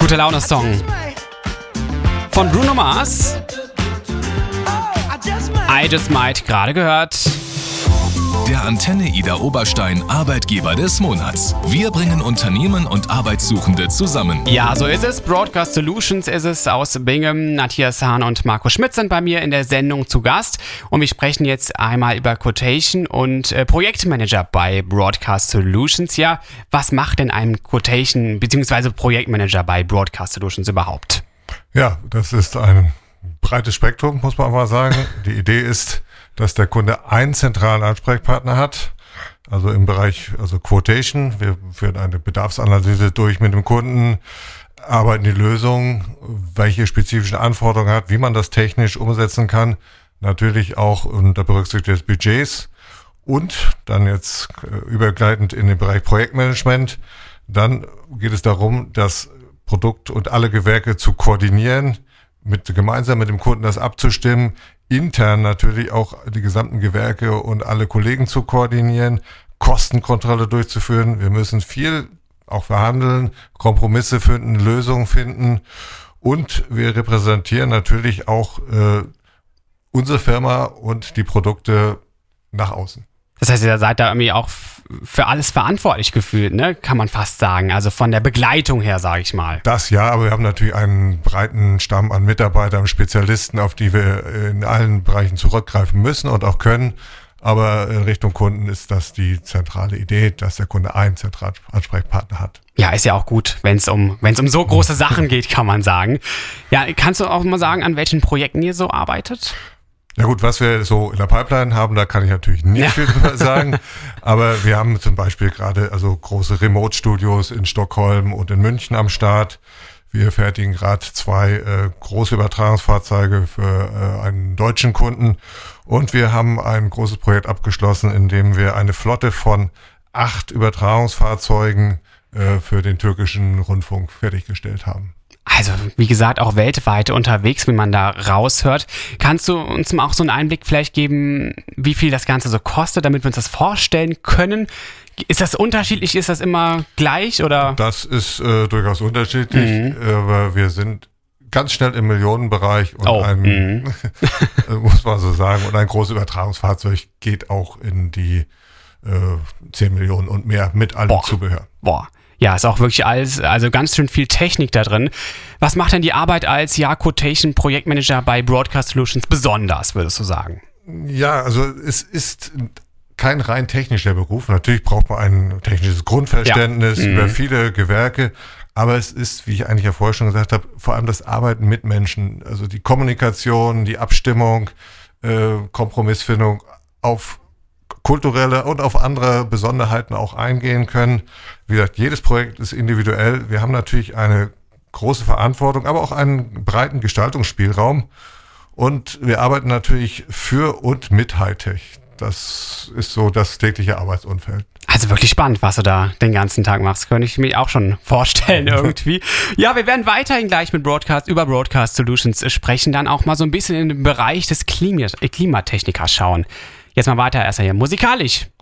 Gute Laune-Song von Bruno Mars. I Just Might, gerade gehört. Der Antenne Ida Oberstein Arbeitgeber des Monats. Wir bringen Unternehmen und Arbeitssuchende zusammen. Ja, so ist es. Broadcast Solutions ist es aus Bingen. Matthias Hahn und Marco Schmidt sind bei mir in der Sendung zu Gast. Und wir sprechen jetzt einmal über Quotation und Projektmanager bei Broadcast Solutions. Ja, was macht denn ein Quotation bzw. Projektmanager bei Broadcast Solutions überhaupt? Ja, das ist ein breites Spektrum, muss man mal sagen. Die Idee ist, dass der Kunde einen zentralen Ansprechpartner hat, also im Bereich Quotation. Wir führen eine Bedarfsanalyse durch mit dem Kunden, arbeiten die Lösung, welche spezifischen Anforderungen hat, wie man das technisch umsetzen kann, natürlich auch unter Berücksichtigung des Budgets und dann jetzt übergleitend in den Bereich Projektmanagement. Dann geht es darum, das Produkt und alle Gewerke zu koordinieren, gemeinsam mit dem Kunden das abzustimmen, intern natürlich auch die gesamten Gewerke und alle Kollegen zu koordinieren, Kostenkontrolle durchzuführen. Wir müssen viel auch verhandeln, Kompromisse finden, Lösungen finden und wir repräsentieren natürlich auch unsere Firma und die Produkte nach außen. Das heißt, ihr seid da irgendwie auch für alles verantwortlich gefühlt, ne? Kann man fast sagen. Also von der Begleitung her, sage ich mal. Das ja, aber wir haben natürlich einen breiten Stamm an Mitarbeitern und Spezialisten, auf die wir in allen Bereichen zurückgreifen müssen und auch können. Aber in Richtung Kunden ist das die zentrale Idee, dass der Kunde einen zentralen Ansprechpartner hat. Ja, ist ja auch gut, wenn es um so große Sachen geht, kann man sagen. Ja, kannst du auch mal sagen, an welchen Projekten ihr so arbeitet? Ja gut, was wir so in der Pipeline haben, da kann ich natürlich nicht viel drüber sagen, aber wir haben zum Beispiel gerade große Remote-Studios in Stockholm und in München am Start. Wir fertigen gerade 2 große Übertragungsfahrzeuge für einen deutschen Kunden und wir haben ein großes Projekt abgeschlossen, in dem wir eine Flotte von 8 Übertragungsfahrzeugen für den türkischen Rundfunk fertiggestellt haben. Also, wie gesagt, auch weltweit unterwegs, wie man da raushört. Kannst du uns mal auch so einen Einblick vielleicht geben, wie viel das Ganze so kostet, damit wir uns das vorstellen können? Ist das unterschiedlich? Ist das immer gleich, oder? Das ist durchaus unterschiedlich, aber wir sind ganz schnell im Millionenbereich und muss man so sagen, und ein großes Übertragungsfahrzeug geht auch in die 10 Millionen und mehr mit allem Zubehör. Ja, ist auch wirklich alles, also ganz schön viel Technik da drin. Was macht denn die Arbeit als Quotation-Projektmanager bei Broadcast Solutions besonders, würdest du sagen? Ja, also es ist kein rein technischer Beruf. Natürlich braucht man ein technisches Grundverständnis über viele Gewerke, aber es ist, wie ich eigentlich ja vorher schon gesagt habe, vor allem das Arbeiten mit Menschen, also die Kommunikation, die Abstimmung, Kompromissfindung auf kulturelle und auf andere Besonderheiten auch eingehen können. Wie gesagt, jedes Projekt ist individuell. Wir haben natürlich eine große Verantwortung, aber auch einen breiten Gestaltungsspielraum. Und wir arbeiten natürlich für und mit Hightech. Das ist so das tägliche Arbeitsumfeld. Also wirklich spannend, was du da den ganzen Tag machst. Könnte ich mir auch schon vorstellen irgendwie. Ja, wir werden weiterhin gleich mit über Broadcast Solutions sprechen, dann auch mal so ein bisschen in den Bereich des Klimatechnikers schauen. Jetzt mal weiter erst hier musikalisch.